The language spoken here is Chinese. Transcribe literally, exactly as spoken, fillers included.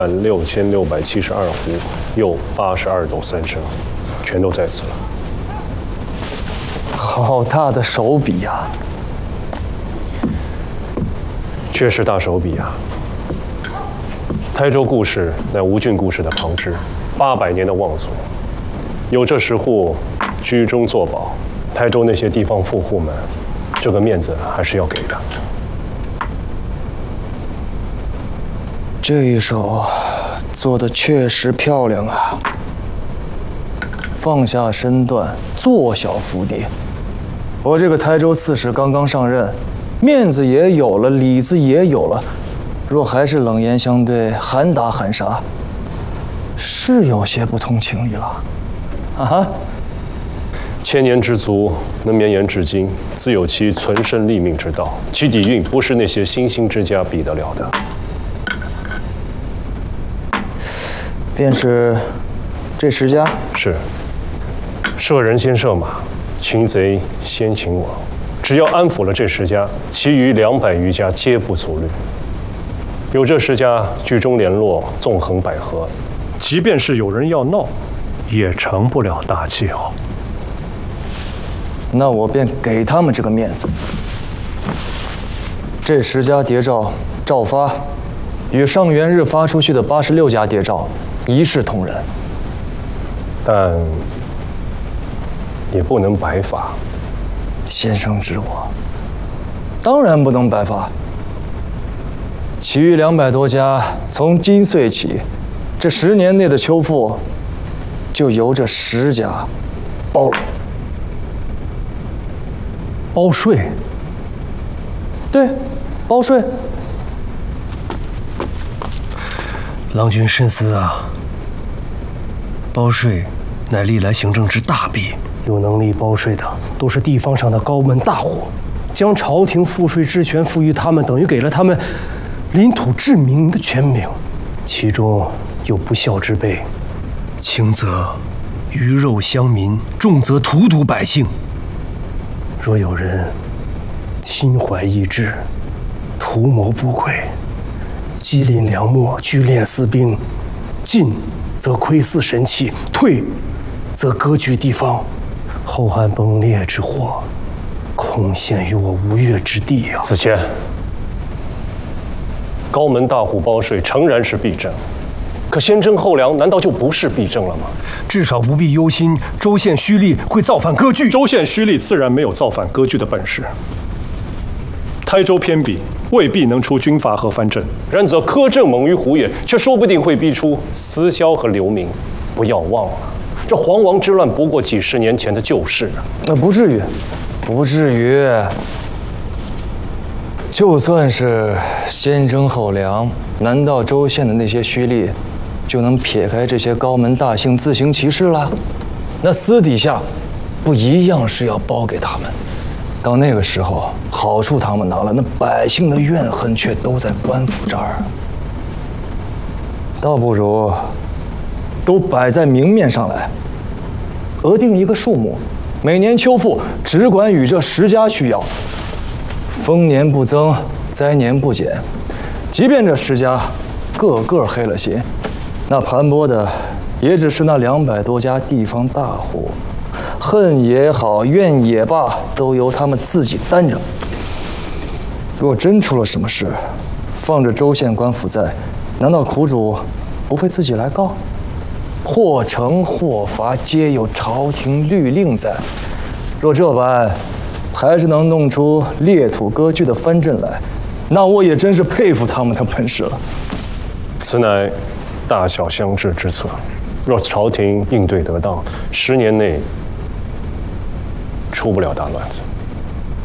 六千六百七十二斛，又八十二斗三升，全都在此了。 好大的手笔呀！ 确实大手笔啊！台州故事乃吴郡故事的旁支，八百年的望族，有这十户居中作保，台州那些地方富户们，这个面子还是要给的。 这一手做的确实漂亮啊！放下身段，做小伏低。我这个台州刺史刚刚上任，面子也有了，里子也有了，若还是冷言相对，喊打喊杀，是有些不通情理了。啊哈！ 千年之族能绵延至今，自有其存身立命之道，其底蕴不是那些新兴之家比得了的。 便是这十家是，射人先射马，擒贼先擒王。只要安抚了这十家，其余两百余家皆不足虑。有这十家居中联络，纵横捭阖，即便是有人要闹，也成不了大气候。 那我便给他们这个面子。这十家谍照照发，与上元日发出去的八十六家谍照一视同仁。 但也不能白发。 先生指我，当然不能白发。其余两百多家，从今岁起，这十年内的秋赋，就由这十家包了。 包税？ 对，包税。 郎君深思啊！包税乃历来行政之大弊，有能力包税的都是地方上的高门大户，将朝廷赋税之权赋予他们，等于给了他们领土治民的权柄，其中有不孝之辈，轻则鱼肉乡民，重则荼毒百姓。若有人心怀异志，图谋不轨，积敛粮秣，聚敛私兵，进则窥伺神器，退则割据地方，后汉崩裂之祸，恐陷于我吴越之地啊！ 子谦，高门大户包税诚然是弊政，可先征后粮难道就不是弊政了吗？ 至少不必忧心州县胥吏会造反割据。 州县胥吏自然没有造反割据的本事。台州偏僻，未必能出军阀和藩镇；然则苛政猛于虎也，却说不定会逼出私销和流民。不要忘了，这黄王之乱不过几十年前的旧事啊！ 那不至于，不至于。就算是先征后粮，难道州县的那些胥吏就能撇开这些高门大姓自行其事了？那私底下不一样是要包给他们。到那个时候，好处他们拿了，那百姓的怨恨却都在官府这儿。倒不如都摆在明面上来，额定一个数目，每年秋赋只管与这十家去要，丰年不增，灾年不减。即便这十家个个黑了心，那盘剥的也只是那两百多家地方大户。恨也好，怨也罢，都由他们自己担着。若真出了什么事，放着州县官府在，难道苦主不会自己来告？或惩或罚，皆有朝廷律令在。若这般还是能弄出裂土割据的藩镇来，那我也真是佩服他们的本事了。 此乃大小相治之策。若朝廷应对得当，十年内出不了大乱子。